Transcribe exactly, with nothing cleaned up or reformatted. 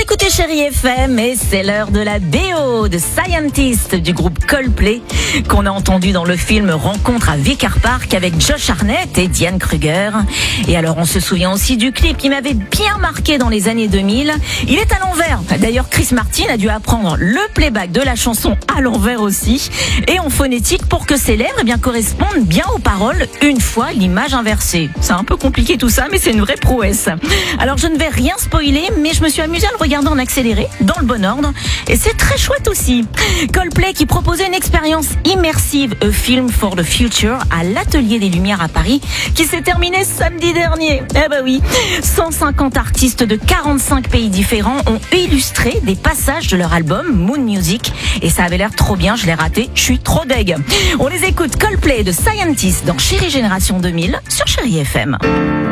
écoutez Chérie F M et c'est l'heure de la B O de Scientist du groupe Coldplay qu'on a entendu dans le film Rencontre à Vicar Park avec Josh Hartnett et Diane Kruger. Et alors on se souvient aussi du clip qui m'avait bien marqué dans les années deux mille. Il est à l'envers. D'ailleurs Chris Martin a dû apprendre le playback de la chanson à l'envers aussi et en phonétique pour que ses lèvres eh bien, correspondent bien aux paroles une fois l'image inversée. C'est un peu compliqué tout ça mais c'est une vraie prouesse. Alors je ne vais rien spoiler mais je me suis amusée à le regarder en accéléré, dans le bon ordre, et c'est très chouette aussi. Coldplay qui proposait une expérience immersive, A Film for the Future, à l'Atelier des Lumières à Paris, qui s'est terminé samedi dernier. Eh ben oui, cent cinquante artistes de quarante-cinq pays différents ont illustré des passages de leur album Moon Music, et ça avait l'air trop bien, je l'ai raté, je suis trop deg. On les écoute, Coldplay de Scientist dans Chérie Génération deux mille sur Chérie F M.